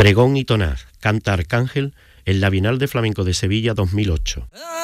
Pregón y Tonar, canta Arcángel en la Bienal de Flamenco de Sevilla 2008.